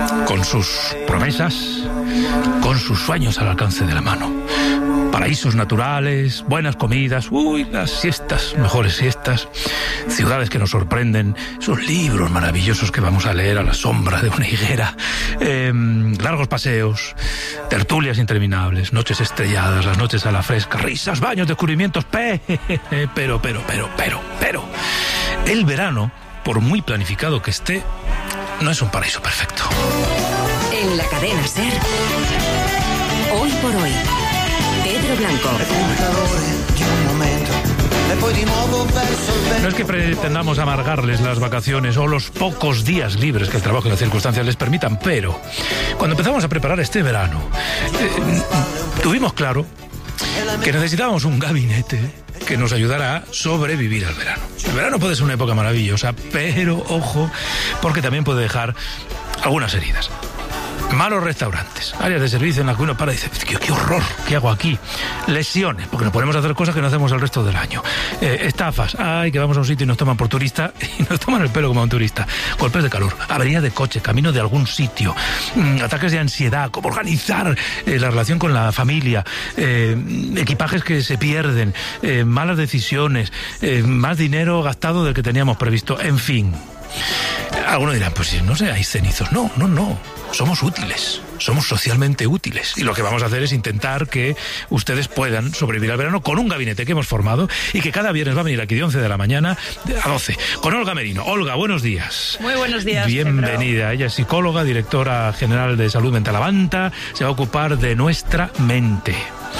con sus promesas, con sus sueños al alcance de la mano. Paraísos naturales, buenas comidas, las siestas, mejores siestas, ciudades que nos sorprenden, esos libros maravillosos que vamos a leer a la sombra de una higuera, largos paseos, tertulias interminables, noches estrelladas, las noches a la fresca, risas, baños, descubrimientos, pero, el verano, por muy planificado que esté, no es un paraíso perfecto. En la cadena SER, hoy por hoy, Pedro Blanco. No es que pretendamos amargarles las vacaciones o los pocos días libres que el trabajo y las circunstancias les permitan, pero cuando empezamos a preparar este verano, tuvimos claro que necesitábamos un gabinete que nos ayudara a sobrevivir al verano. El verano puede ser una época maravillosa, pero ojo, porque también puede dejar algunas heridas. Malos restaurantes, áreas de servicio en las que uno para y dice, qué horror, ¿qué hago aquí? Lesiones, porque nos ponemos a hacer cosas que no hacemos el resto del año. Estafas, que vamos a un sitio y nos toman por turista y nos toman el pelo como a un turista. Golpes de calor, averías de coche, camino de algún sitio, ataques de ansiedad, cómo organizar la relación con la familia, equipajes que se pierden, malas decisiones, más dinero gastado del que teníamos previsto, en fin. Algunos dirán, pues no seáis cenizos. No. Somos útiles, somos socialmente útiles. Y lo que vamos a hacer es intentar que ustedes puedan sobrevivir al verano con un gabinete que hemos formado y que cada viernes va a venir aquí de 11 de la mañana a 12, con Olga Merino. Olga, buenos días. Muy buenos días, bienvenida. Pedro. Ella es psicóloga, directora general de Salud Mental Avanta. Se va a ocupar de nuestra mente.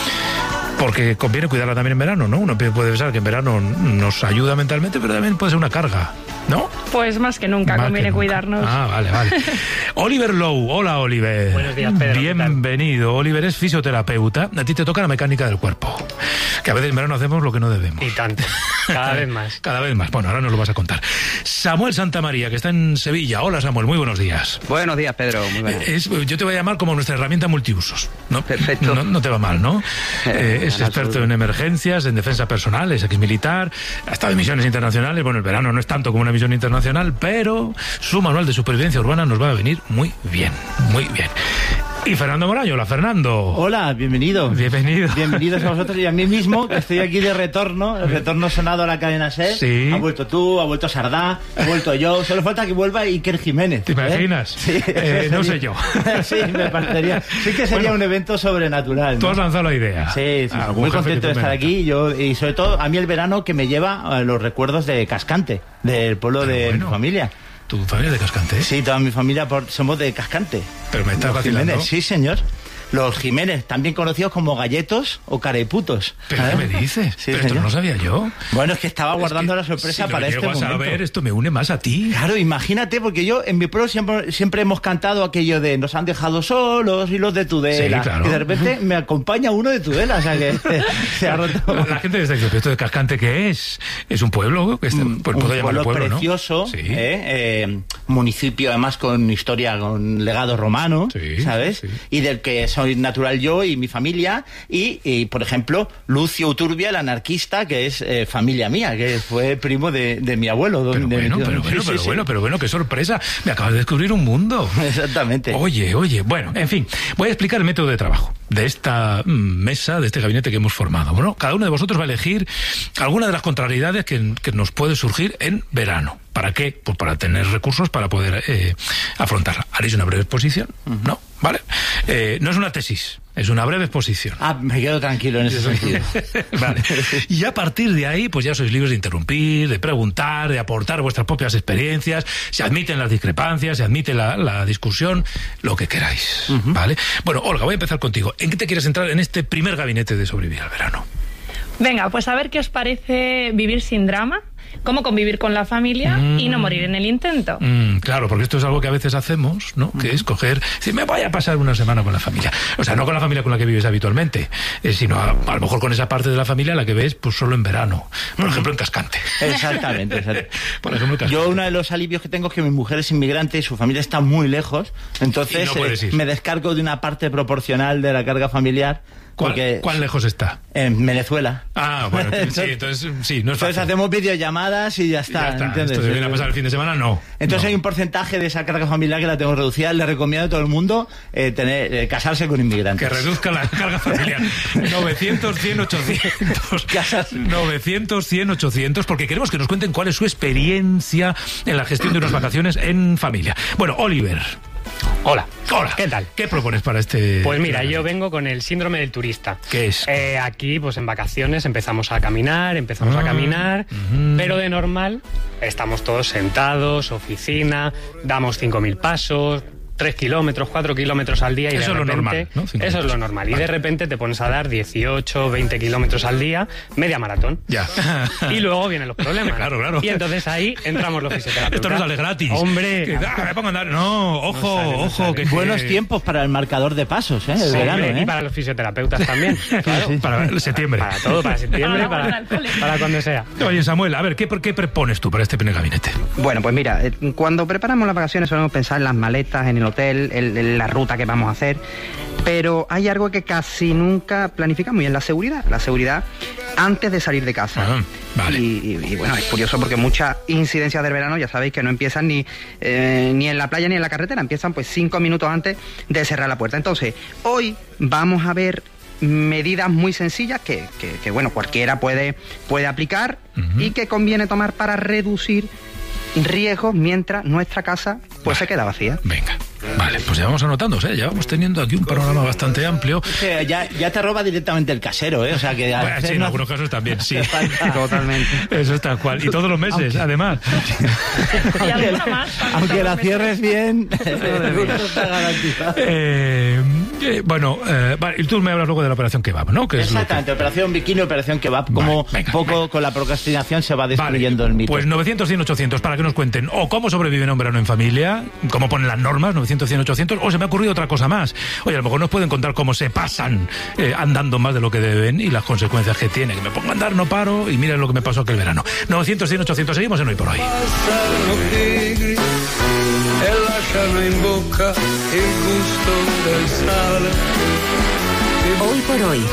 Porque conviene cuidarla también en verano, ¿no? Uno puede pensar que en verano nos ayuda mentalmente, pero también puede ser una carga, ¿no? Pues más que nunca conviene cuidarnos. Vale. Oliver Lowe, hola Oliver. Buenos días, Pedro. Bienvenido. Oliver es fisioterapeuta. A ti te toca la mecánica del cuerpo. Que a veces en verano hacemos lo que no debemos. Y tanto. Cada vez más. Cada vez más. Bueno, ahora nos lo vas a contar. Samuel Santamaría, que está en Sevilla. Hola Samuel, muy buenos días. Buenos días, Pedro. Muy buenos. Yo te voy a llamar como nuestra herramienta multiusos, ¿no? Perfecto. No te va mal, ¿no? Es experto en emergencias, en defensa personal, es exmilitar, ha estado en misiones internacionales. Bueno, el verano no es tanto como una misión internacional, pero su manual de supervivencia urbana nos va a venir muy bien, muy bien. Y Fernando Moraño, hola Fernando. Hola, bienvenido. Bienvenidos a vosotros y a mí mismo, que estoy aquí de retorno, el retorno sonado a la cadena SER. Sí. Ha vuelto tú, ha vuelto Sardá, ha vuelto yo, solo falta que vuelva Iker Jiménez. ¿Te imaginas? Sí, no sé yo. Sí, me parecería. Sí que sería un evento sobrenatural, ¿no? Tú has lanzado la idea. Sí, muy contento de estar aquí. Y sobre todo, a mí el verano que me lleva a los recuerdos de Cascante, del pueblo de mi familia. ¿Tu familia es de Cascante? Sí, toda mi familia somos de Cascante. Pero me estás vacilando. Jiménez, sí, señor. Los Jiménez, también conocidos como galletos o careputos. ¿Pero qué me dices? Sí, pero esto no lo sabía yo. Bueno, es que estaba guardando la sorpresa para este momento. Si lo llego a saber, esto me une más a ti. Claro, imagínate, porque yo en mi pueblo siempre hemos cantado aquello de nos han dejado solos y los de Tudela. Sí, claro. Y de repente me acompaña uno de Tudela, o sea que se ha roto. La gente desde aquí, ¿esto de Cascante qué es? Es un pueblo, pues puedo llamarlo pueblo, precioso, ¿no? Sí. Municipio además con historia, con legado romano, sí, ¿sabes? Sí. Y del que soy natural yo y mi familia, y por ejemplo, Lucio Uturbia, el anarquista, que es familia mía, que fue primo de mi abuelo. Pero bueno, qué sorpresa. Me acabas de descubrir un mundo. Exactamente. Oye, bueno, en fin, voy a explicar el método de trabajo de esta mesa, de este gabinete que hemos formado. Bueno, cada uno de vosotros va a elegir alguna de las contrariedades que nos puede surgir en verano. ¿Para qué? Pues para tener recursos para poder afrontarla. Haréis una breve exposición, ¿no? ¿Vale? No es una tesis, es una breve exposición. Me quedo tranquilo en ese sentido. Vale. Y a partir de ahí, pues ya sois libres de interrumpir, de preguntar, de aportar vuestras propias experiencias. Se admiten las discrepancias, se admite la discusión, lo que queráis, ¿vale? Bueno, Olga, voy a empezar contigo. ¿En qué te quieres entrar en este primer gabinete de sobrevivir al verano? Venga, pues a ver qué os parece vivir sin drama, cómo convivir con la familia y no morir en el intento. Claro, porque esto es algo que a veces hacemos, ¿no? Que es decir, me voy a pasar una semana con la familia. O sea, no con la familia con la que vives habitualmente, sino a lo mejor con esa parte de la familia a la que ves pues solo en verano. Por ejemplo, en Cascante. Exactamente. Por ejemplo, en Cascante. Yo uno de los alivios que tengo es que mi mujer es inmigrante y su familia está muy lejos, entonces no puedes ir. me descargo de una parte proporcional de la carga familiar ¿Cuál lejos está? En Venezuela. Ah, bueno, sí, entonces sí, no es fácil. Entonces hacemos videollamadas y ya está. ¿Entiendes? Esto de viene a pasar el fin de semana, no. Entonces hay un porcentaje de esa carga familiar que la tengo reducida. Le recomiendo a todo el mundo casarse con inmigrantes. Que reduzca la carga familiar. 900, 100, 800. 900, 100, 800, porque queremos que nos cuenten cuál es su experiencia en la gestión de unas vacaciones en familia. Bueno, Oliver. Hola. ¿Qué tal? ¿Qué propones para este...? Pues mira, yo vengo con el síndrome del turista. ¿Qué es? Aquí, pues en vacaciones empezamos a caminar, pero de normal estamos todos sentados, oficina, damos 5.000 pasos... 3 kilómetros, 4 kilómetros al día y eso de repente... es lo normal, ¿no? Eso es lo normal. Y de repente te pones a dar 18, 20 kilómetros al día, media maratón. Ya. Y luego vienen los problemas. Claro. Y entonces ahí entramos los fisioterapeutas. Esto no sale gratis. Hombre. Me pongo a andar. No, ojo. Que buenos tiempos para el marcador de pasos, el verano. Y para los fisioterapeutas también. Claro. Sí. Para septiembre. Para todo, para septiembre, para cuando sea. Oye, Samuel, a ver, ¿qué propones tú para este primer gabinete? Bueno, pues mira, cuando preparamos las vacaciones solemos pensar en las maletas, en el hotel, la ruta que vamos a hacer, pero hay algo que casi nunca planificamos y es la seguridad. La seguridad antes de salir de casa. Vale. Y bueno, es curioso porque muchas incidencias del verano ya sabéis que no empiezan ni en la playa ni en la carretera, empiezan pues 5 minutos antes de cerrar la puerta. Entonces, hoy vamos a ver medidas muy sencillas que bueno, cualquiera puede aplicar y que conviene tomar para reducir riesgos mientras nuestra casa pues se queda vacía. Venga. Vale, pues ya vamos anotando, ya vamos teniendo aquí un panorama bastante amplio. Ya te roba directamente el casero, O sea que... Bueno, sí, en algunos casos también, sí. Totalmente. Eso es tal cual. Y todos los meses, además. Y alguno más. Aunque la cierres bien, está garantizado. Bueno, vale, y tú me hablas luego de la operación Kebab, ¿no? Exactamente, operación bikini, operación Kebab, como poco con la procrastinación se va destruyendo el mito. Pues 900, 100, 800, para que nos cuenten o cómo sobreviven a un verano en familia, cómo ponen las normas, 900, 100, 800, o se me ha ocurrido otra cosa más. Oye, a lo mejor nos pueden contar cómo se pasan andando más de lo que deben y las consecuencias que tiene. Que me pongo a andar, no paro, y miren lo que me pasó aquel verano. 900, 100, 800, seguimos en Hoy por Hoy. Hoy por Hoy.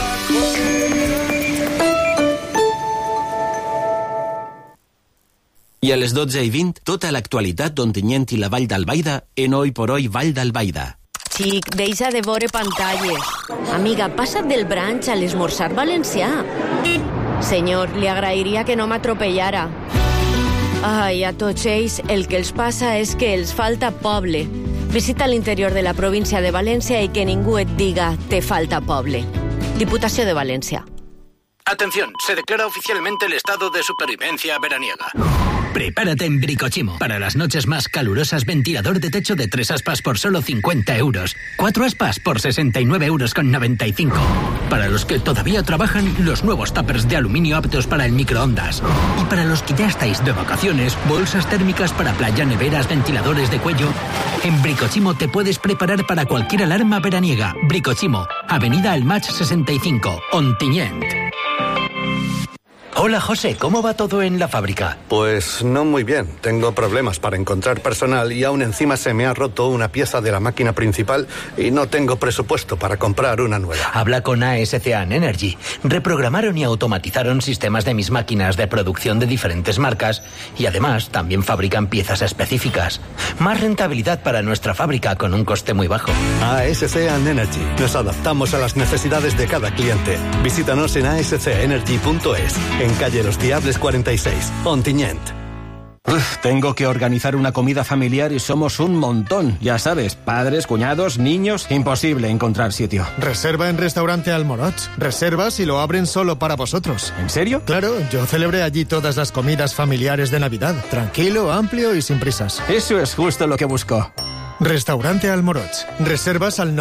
I a les 12:20, tota l'actualitat d'Ontinyent i la Vall d'Albaida en Hoy por Hoy Vall d'Albaida. Xic, deixa de veure pantalles. Amiga, passa't del brunch a l'esmorzar valencià. Senyor, li agrairia que no m'atropellara. Ai, a tots ells el que els passa és que els falta poble. Visita l'interior de la província de València i que ningú et diga te falta poble. Diputació de València. Atención, se declara oficialmente el estado de supervivencia veraniega. Prepárate en Bricochimo. Para las noches más calurosas, ventilador de techo de 3 aspas por solo 50 euros. 4 aspas por 69,95 euros. Para los que todavía trabajan, los nuevos tuppers de aluminio aptos para el microondas. Y para los que ya estáis de vacaciones, bolsas térmicas para playa, neveras, ventiladores de cuello. En Bricochimo te puedes preparar para cualquier alarma veraniega. Bricochimo, Avenida El Match 65, Ontinyent. Hola, José, ¿cómo va todo en la fábrica? Pues no muy bien. Tengo problemas para encontrar personal y aún encima se me ha roto una pieza de la máquina principal y no tengo presupuesto para comprar una nueva. Habla con ASCAN Energy. Reprogramaron y automatizaron sistemas de mis máquinas de producción de diferentes marcas y además también fabrican piezas específicas. Más rentabilidad para nuestra fábrica con un coste muy bajo. ASCAN Energy. Nos adaptamos a las necesidades de cada cliente. Visítanos en ascenergy.es. En calle Los Diables 46, Ontinyent. Tengo que organizar una comida familiar y somos un montón. Ya sabes, padres, cuñados, niños, imposible encontrar sitio. Reserva en Restaurante Almoroch. Reservas y lo abren solo para vosotros. ¿En serio? Claro, yo celebré allí todas las comidas familiares de Navidad. Tranquilo, amplio y sin prisas. Eso es justo lo que busco. Restaurante Almoroch. Reservas al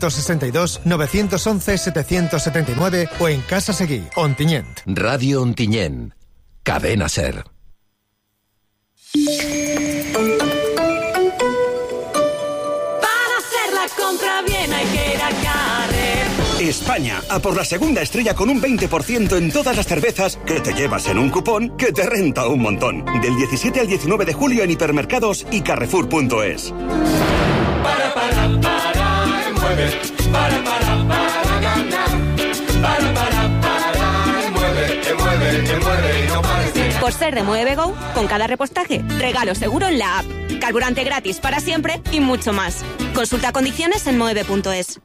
962-911-779 o en Casa Seguí, Ontinyent. Radio Ontinyent. Cadena SER. Para hacer la compra bien hay que ir a Carrefour. España, a por la segunda estrella con un 20% en todas las cervezas que te llevas en un cupón que te renta un montón. Del 17 al 19 de julio en hipermercados y carrefour.es. Mueve, para ganar. Chrysler de Mueve Go, con cada repostaje, regalo seguro en la app. Carburante gratis para siempre y mucho más. Consulta condiciones en moeve.es.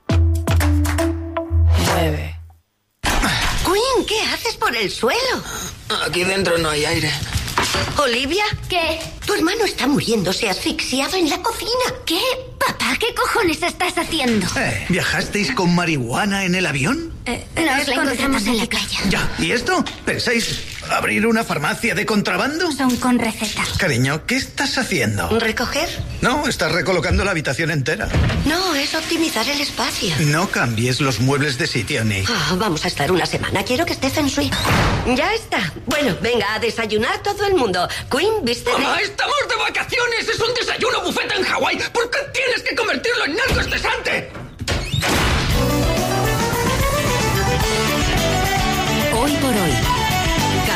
Mueve. Queen, ¿qué haces por el suelo? Aquí dentro no hay aire. ¿Olivia? ¿Qué? Tu hermano está muriéndose asfixiado en la cocina. ¿Qué? Papá, ¿qué cojones estás haciendo? ¿Viajasteis con marihuana en el avión? Nos la encontramos en la playa. Ya, ¿y esto? ¿Pensáis abrir una farmacia de contrabando? Son con receta. Cariño, ¿qué estás haciendo? ¿Recoger? No, estás recolocando la habitación entera. No, es optimizar el espacio. No cambies los muebles de sitio, Nick. Vamos a estar una semana. Quiero que esté feng shui. Ya está. Bueno, venga, a desayunar todo el mundo. Queen, ¿viste? ¡Mamá, estamos de vacaciones! ¡Es un desayuno bufeta en Hawái! ¿Por qué tienes que convertirlo en algo estresante?